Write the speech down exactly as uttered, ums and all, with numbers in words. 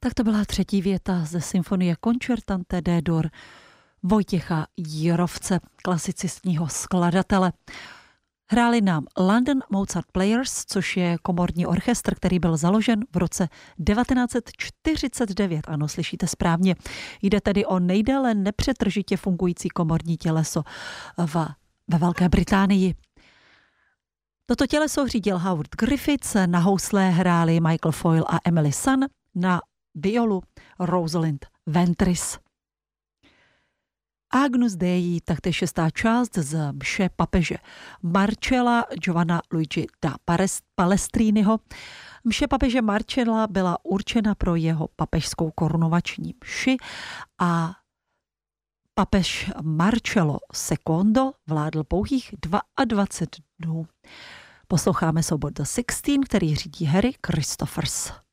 Tak to byla třetí věta ze symfonie Concertante D-dur Vojtěcha Jirovce, klasicistního skladatele. Hráli nám London Mozart Players, což je komorní orchestr, který byl založen v roce devatenáct set čtyřicet devět. Ano, slyšíte správně. Jde tedy o nejdéle nepřetržitě fungující komorní těleso v, ve Velké Británii. Toto těleso řídil Howard Griffiths, na housle hráli Michael Foyle a Emily Sun, na violu Rosalind Ventris. Agnus Dei, taktéž šestá část z mše papeže Marcella Giovanna Luigi da Palestriniho. Mše papeže Marcella byla určena pro jeho papežskou korunovační mši a papež Marcello Secondo vládl pouhých dvacet dva dnů. Posloucháme soubor The Sixteen, který řídí Harry Christophers.